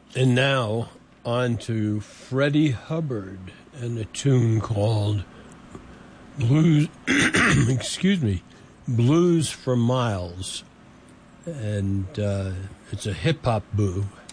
And now on to Freddie Hubbard and a tune called Blues, excuse me, Blues for Miles. And it's a hip-hop boo.